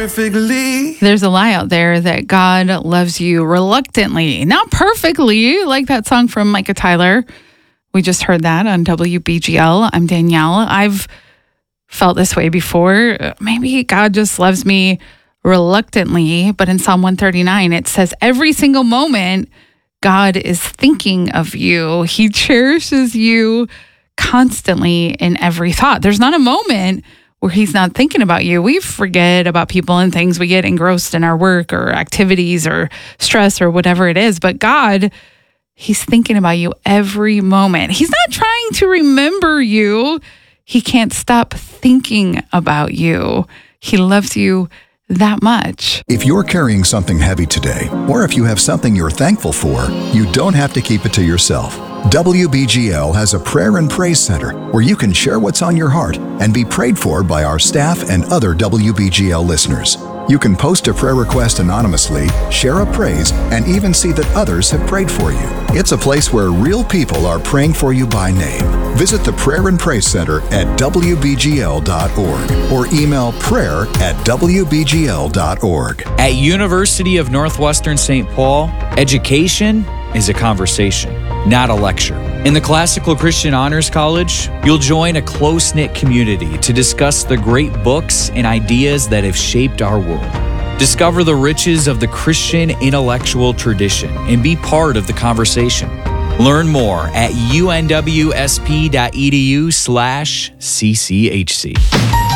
perfectly. There's a lie out there that God loves you reluctantly, not perfectly, like that song from Micah Tyler. We just heard that on WBGL. I'm Danielle. I've felt this way before. Maybe God just loves me reluctantly, but in Psalm 139, it says every single moment God is thinking of you. He cherishes you constantly in every thought. There's not a moment where he's not thinking about you. We forget about people and things. We get engrossed in our work or activities or stress or whatever it is. But God, he's thinking about you every moment. He's not trying to remember you. He can't stop thinking about you. He loves you that much. If you're carrying something heavy today, or if you have something you're thankful for, you don't have to keep it to yourself. WBGL has a prayer and praise center where you can share what's on your heart and be prayed for by our staff and other WBGL listeners. You can post a prayer request anonymously, share a praise, and even see that others have prayed for you. It's a place where real people are praying for you by name. Visit the Prayer and Praise Center at WBGL.org or email prayer@WBGL.org. At University of Northwestern St. Paul, education is a conversation, not a lecture. In the Classical Christian Honors College, you'll join a close-knit community to discuss the great books and ideas that have shaped our world. Discover the riches of the Christian intellectual tradition and be part of the conversation. Learn more at unwsp.edu/cchc.